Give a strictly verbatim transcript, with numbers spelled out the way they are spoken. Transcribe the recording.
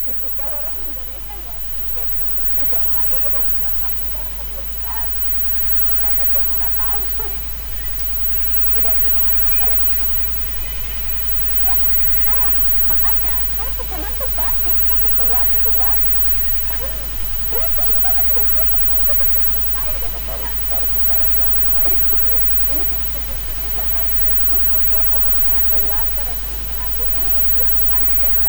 Tipikal orang Indonesia nggak sih? Kayak gitu juga saya udah bilang kamu kan kebetulan sampai bulan Natal udah gitu kan masa lagi busy ya salah makanya saya pesanan tuh banyak saya ke keluarga tuh banyak tapi ini tuh ini kan sudah juta itu tetap percaya deh pokoknya taruh sekarang ya ini ini bakal sudah cukup buat saya punya keluarga dan teman-teman jadi ini yang bukan tidak